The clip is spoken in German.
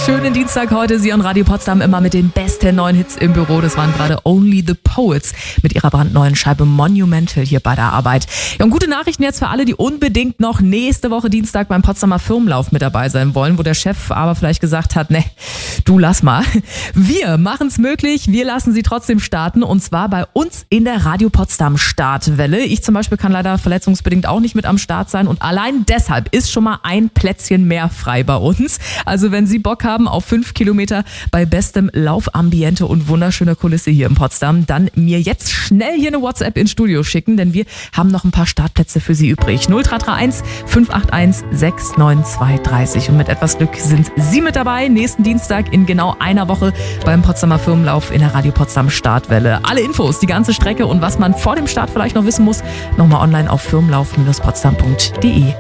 schönen Dienstag heute. Sie und Radio Potsdam immer mit den besten neuen Hits im Büro. Das waren gerade Only the Poets mit ihrer brandneuen Scheibe Monumental hier bei der Arbeit. Ja, und gute Nachrichten jetzt für alle, die unbedingt noch nächste Woche Dienstag beim Potsdamer Firmenlauf mit dabei sein wollen, wo der Chef aber vielleicht gesagt hat, ne, du lass mal. Wir machen es möglich, wir lassen Sie trotzdem starten und zwar bei uns in der Radio Potsdam Startwelle. Ich zum Beispiel kann leider verletzungsbedingt auch nicht mit am Start sein und allein deshalb ist schon mal ein Plätzchen mehr frei bei uns. Also wenn Sie Bock haben auf 5 Kilometer bei bestem Laufambiente und wunderschöner Kulisse hier in Potsdam, dann mir jetzt schnell hier eine WhatsApp ins Studio schicken, denn wir haben noch ein paar Startplätze für Sie übrig. 0331 581 69230 und mit etwas Glück sind Sie mit dabei. Nächsten Dienstag in genau einer Woche beim Potsdamer Firmenlauf in der Radio Potsdam Startwelle. Alle Infos, die ganze Strecke und was man vor dem Start vielleicht noch wissen muss, nochmal online auf firmenlauf-potsdam.de.